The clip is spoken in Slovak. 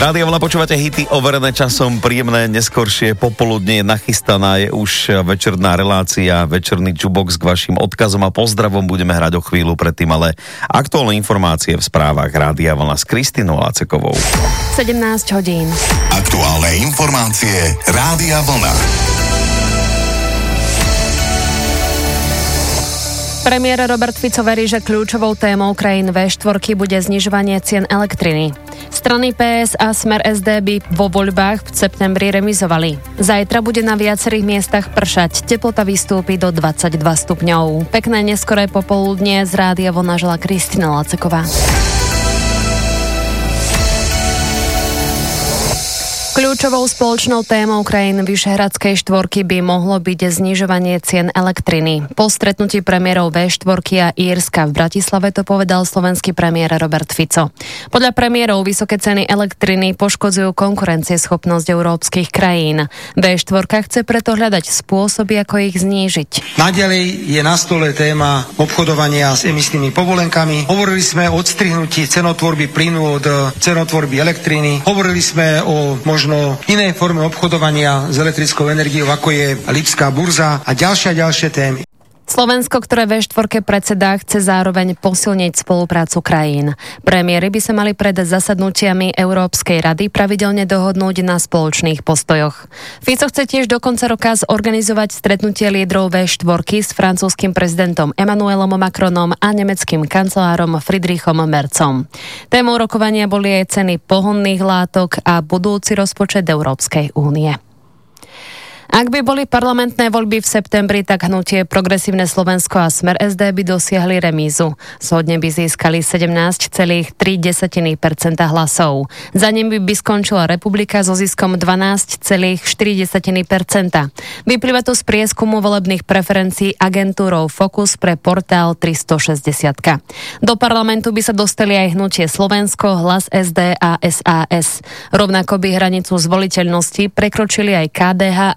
Rádia Vlna, počúvate hity overené časom, príjemné neskoršie popoludnie, nachystaná je už večerná relácia, večerný jukebox k vašim odkazom a pozdravom budeme hrať o chvíľu predtým, ale aktuálne informácie v správach Rádia Vlna s Kristinou Lacekovou. 17 hodín. Aktuálne informácie Rádia Vlna. Premiér Robert Fico verí, že kľúčovou témou krajín V4 bude znižovanie cien elektriny. Strany PS a Smer SD by vo voľbách v septembri remizovali. Zajtra bude na viacerých miestach pršať, teplota vystúpi do 22 stupňov. Pekné neskoré popoludnie z Rádia Vlna želá Kristina Laceková. Kľúčovou spoločnou témou krajín Vyšehradskej štvorky by mohlo byť znižovanie cien elektriny. Po stretnutí premiérov V4 a Írska v Bratislave to povedal slovenský premiér Robert Fico. Podľa premiérov vysoké ceny elektriny poškodzujú konkurencieschopnosť európskych krajín. V4 chce preto hľadať spôsoby, ako ich znížiť. Naďalej je na stole téma obchodovania s emisnými povolenkami. Hovorili sme o odstrihnutí cenotvorby plynu od cenotvorby elektriny. Hovorili sme o možno inej forme obchodovania s elektrickou energiou, ako je Lipská burza a ďalšie témy. Slovensko, ktoré V4 predsedá, chce zároveň posilniť spoluprácu krajín. Premiéry by sa mali pred zasadnutiami Európskej rady pravidelne dohodnúť na spoločných postojoch. Fico chce tiež do konca roka zorganizovať stretnutie lídrov V4 s francúzskym prezidentom Emmanuelom Macronom a nemeckým kancelárom Friedrichom Merzom. Témou rokovania boli aj ceny pohonných látok a budúci rozpočet Európskej únie. Ak by boli parlamentné voľby v septembri, tak hnutie Progresívne Slovensko a Smer SD by dosiahli remízu. Zhodne by získali 17,3% hlasov. Za ním by skončila Republika so ziskom 12,4%. Vyplýva to z prieskumu volebných preferencií agentúrou Focus pre portál 360. Do parlamentu by sa dostali aj hnutie Slovensko, Hlas SD a SAS. Rovnako by hranicu zvoliteľnosti prekročili aj KDH